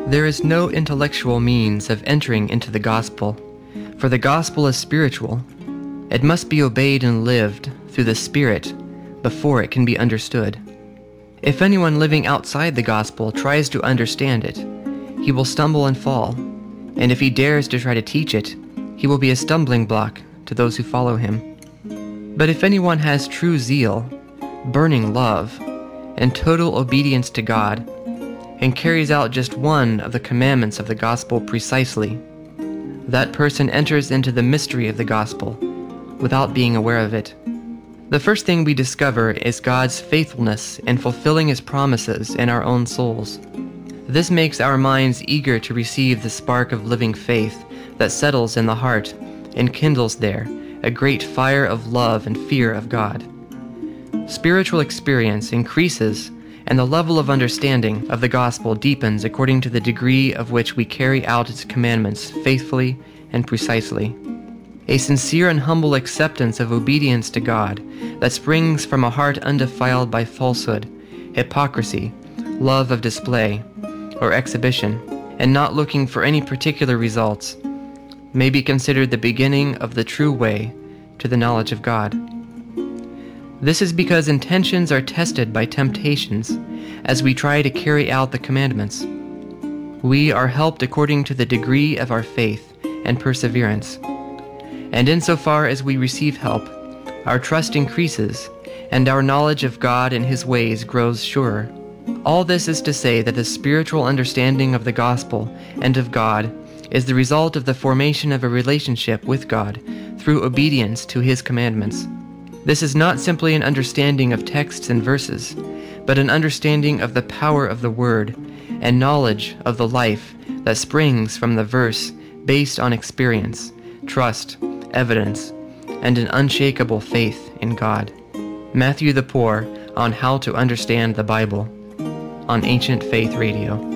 There is no intellectual means of entering into the gospel, for the gospel is spiritual. It must be obeyed and lived through the Spirit before it can be understood. If anyone living outside the gospel tries to understand it, he will stumble and fall, and if he dares to try to teach it, he will be a stumbling block to those who follow him. But if anyone has true zeal, burning love, and total obedience to God, and carries out just one of the commandments of the gospel precisely, that person enters into the mystery of the gospel without being aware of it. The first thing we discover is God's faithfulness in fulfilling His promises in our own souls. This makes our minds eager to receive the spark of living faith that settles in the heart and kindles there a great fire of love and fear of God. Spiritual experience increases, and the level of understanding of the gospel deepens according to the degree of which we carry out its commandments faithfully and precisely. A sincere and humble acceptance of obedience to God that springs from a heart undefiled by falsehood, hypocrisy, love of display, or exhibition, and not looking for any particular results, may be considered the beginning of the true way to the knowledge of God. This is because intentions are tested by temptations as we try to carry out the commandments. We are helped according to the degree of our faith and perseverance. And insofar as we receive help, our trust increases, and our knowledge of God and His ways grows surer. All this is to say that the spiritual understanding of the gospel and of God is the result of the formation of a relationship with God through obedience to His commandments. This is not simply an understanding of texts and verses, but an understanding of the power of the Word and knowledge of the life that springs from the verse based on experience, trust, evidence, and an unshakable faith in God. Matthew the Poor on How to Understand the Bible on Ancient Faith Radio.